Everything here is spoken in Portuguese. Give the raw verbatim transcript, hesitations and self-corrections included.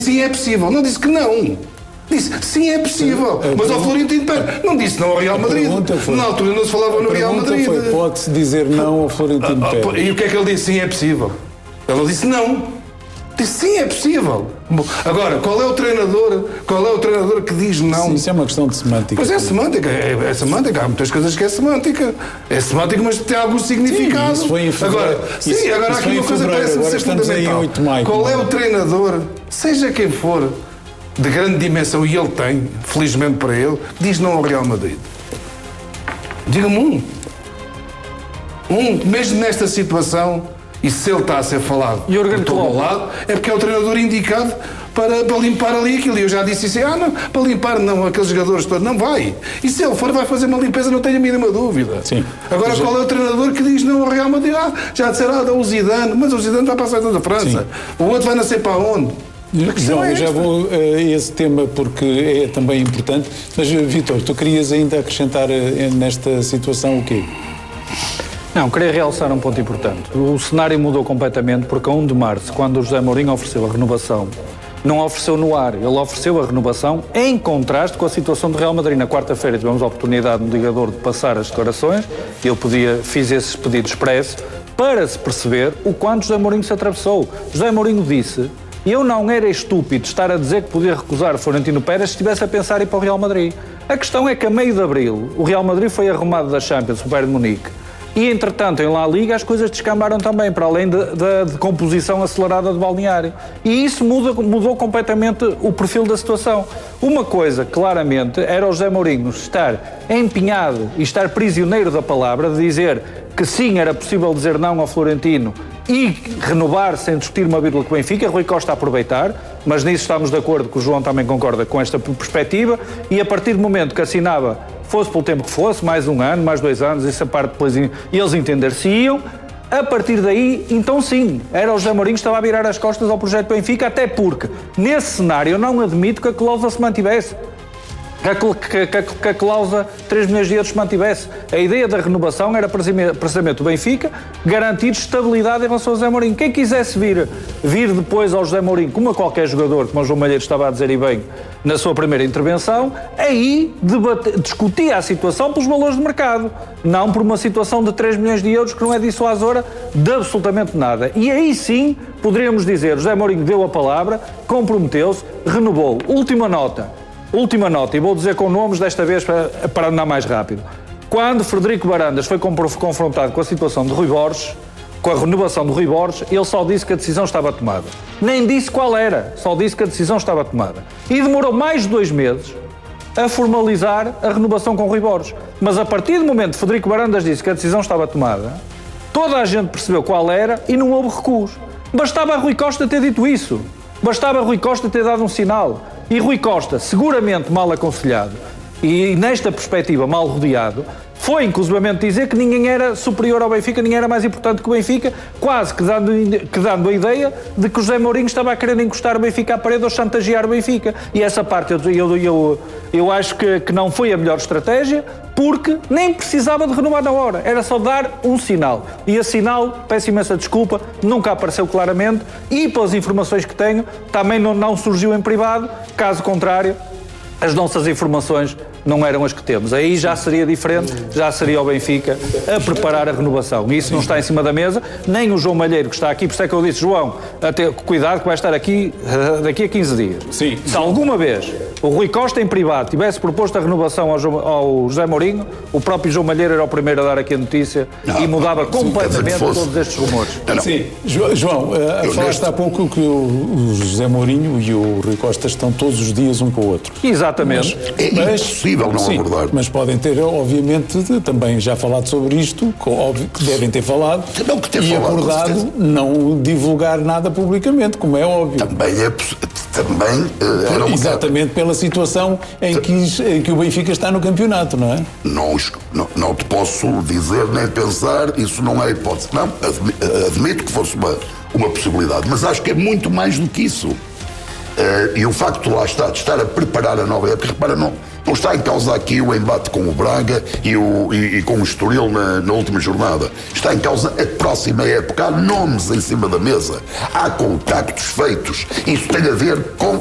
sim, é possível. Não disse que não. Disse, sim, é possível. Sim, mas ao Florentino Pérez não disse não ao Real Madrid. Foi, na altura não se falava no Real Madrid. Foi, pode-se dizer não ao Florentino Pérez. E o que é que ele disse? Sim, é possível. Ele não disse não. Disse, sim, é possível. Agora, qual é o treinador, qual é o treinador que diz não? Sim, isso é uma questão de semântica. Pois é semântica, é, é semântica. Há muitas coisas que é semântica. É semântica, mas tem algum significado. Sim, isso foi em fevereiro. Agora, sim, isso, agora isso aqui uma coisa parece ser fundamental. Qual é o treinador, seja quem for, de grande dimensão, e ele tem, felizmente para ele, diz não ao Real Madrid? Diga-me um. Um, mesmo nesta situação, e se ele está a ser falado por todo lado, é porque é o treinador indicado para, para limpar ali aquilo. E eu já disse isso, ah não, para limpar não, aqueles jogadores todos, não vai. E se ele for, vai fazer uma limpeza, não tenho a mínima dúvida. Sim. Agora, qual é o treinador que diz não ao Real Madrid? Ah, já disseram, ah, o Zidane, mas o Zidane vai passar toda a França. Sim. O outro vai nascer para onde? Não, é eu já vou a uh, esse tema porque é também importante. Mas, Vítor, tu querias ainda acrescentar uh, nesta situação o quê? Não, queria realçar um ponto importante. O cenário mudou completamente porque a primeiro de março, quando o José Mourinho ofereceu a renovação, não ofereceu no ar, ele ofereceu a renovação em contraste com a situação do Real Madrid. Na quarta-feira tivemos a oportunidade no ligador de passar as declarações, eu podia, fiz esses pedidos expresso para se perceber o quanto José Mourinho se atravessou. José Mourinho disse, eu não era estúpido estar a dizer que podia recusar Florentino Pérez se estivesse a pensar em ir para o Real Madrid. A questão é que a meio de abril o Real Madrid foi arrumado da Champions, o Bayern de Munique. E, entretanto, em La Liga as coisas descambaram também, para além da decomposição acelerada do balneário. E isso muda, mudou completamente o perfil da situação. Uma coisa, claramente, era o José Mourinho estar empenhado e estar prisioneiro da palavra, de dizer que sim, era possível dizer não ao Florentino e renovar sem discutir uma vírgula com o Benfica. Rui Costa a aproveitar, mas nisso estamos de acordo, que o João também concorda com esta perspectiva, e a partir do momento que assinava, fosse pelo tempo que fosse, mais um ano, mais dois anos, essa parte depois eles entender-se-iam, a partir daí, então sim, era o José Mourinho que estava a virar as costas ao projeto Benfica, até porque, nesse cenário, eu não admito que a cláusula se mantivesse. Que, que, que, que a cláusula três milhões de euros se mantivesse. A ideia da renovação era precisamente o Benfica garantir estabilidade em relação ao José Mourinho. Quem quisesse vir, vir depois ao José Mourinho, como a qualquer jogador, como o João Malheiro estava a dizer e bem na sua primeira intervenção, aí debate, discutia a situação pelos valores de mercado, não por uma situação de três milhões de euros que não é dissuasora de absolutamente nada. E aí sim poderíamos dizer, José Mourinho deu a palavra, comprometeu-se, renovou. Última nota. Última nota, e vou dizer com nomes desta vez para, para andar mais rápido. Quando Frederico Varandas foi confrontado com a situação de Rui Borges, com a renovação de Rui Borges, ele só disse que a decisão estava tomada. Nem disse qual era, só disse que a decisão estava tomada. E demorou mais de dois meses a formalizar a renovação com Rui Borges. Mas a partir do momento que Frederico Varandas disse que a decisão estava tomada, toda a gente percebeu qual era e não houve recuo. Bastava a Rui Costa ter dito isso. Bastava a Rui Costa ter dado um sinal. E Rui Costa, seguramente mal aconselhado e nesta perspectiva mal rodeado, foi inclusivamente dizer que ninguém era superior ao Benfica, ninguém era mais importante que o Benfica, quase que dando, que dando a ideia de que o José Mourinho estava a querer encostar o Benfica à parede ou chantagear o Benfica. E essa parte eu, eu, eu, eu acho que, que não foi a melhor estratégia, porque nem precisava de renovar na hora, era só dar um sinal. E esse sinal, peço imensa desculpa, nunca apareceu claramente e, pelas informações que tenho, também não, não surgiu em privado. Caso contrário, as nossas informações não eram as que temos. Aí já seria diferente, já seria o Benfica a preparar a renovação. E isso não está em cima da mesa, nem o João Malheiro que está aqui, por isso é que eu disse, João, até, cuidado que vai estar aqui uh, daqui a quinze dias. Sim. Se alguma vez o Rui Costa em privado tivesse proposto a renovação ao, João, ao José Mourinho, o próprio João Malheiro era o primeiro a dar aqui a notícia não, e mudava não, completamente sim, todos estes rumores. Não, não. Sim, João, uh, falaste há pouco que o, o José Mourinho e o Rui Costa estão todos os dias um com o outro. Exatamente. Mas, é mas, impossível não sim, abordar. Mas podem ter, obviamente, também já falado sobre isto, óbvio que devem ter falado, não que ter e falado, acordado não divulgar nada publicamente, como é óbvio. Também é também uh, era um exatamente bocado... pela situação em que, em que o Benfica está no campeonato, não é? Não, não, não te posso dizer nem pensar, isso não é hipótese. Não, admito que fosse uma, uma possibilidade, mas acho que é muito mais do que isso. Uh, e o facto de lá estar, de estar a preparar a nova época, repara, não, Não está em causa aqui o embate com o Braga e, o, e, e com o Estoril na, na última jornada. Está em causa a próxima época. Há nomes em cima da mesa. Há contactos feitos. Isso tem a ver com